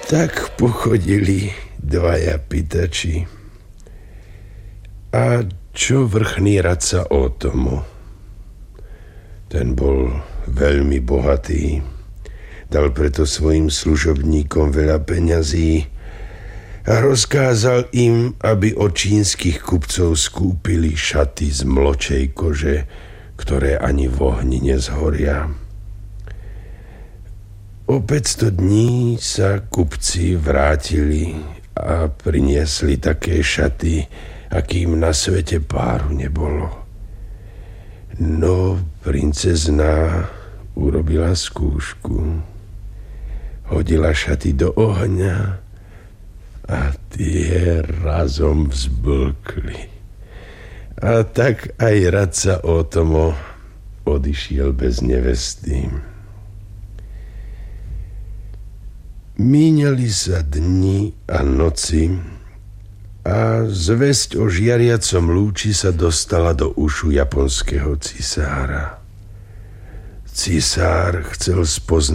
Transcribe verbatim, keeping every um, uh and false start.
Tak pochodili dvaja pýtači. A čo vrchný radca Ótomo? Ten bol veľmi bohatý. Dal preto svojim služobníkom veľa peňazí a rozkázal im, aby od čínskych kupcov skúpili šaty z mločej kože, ktoré ani v ohni nezhoria. O päťsto dní sa kupci vrátili a priniesli také šaty, akým na svete páru nebolo. No, princezná urobila skúšku. Hodila šaty do ohňa a tie razom vzblkli. A tak aj radca Ótomo odišiel bez nevesty. Míňali sa dni a noci a zvesť o žiariacom lúči sa dostala do ušu japonského cisára. Cisár chcel spoznať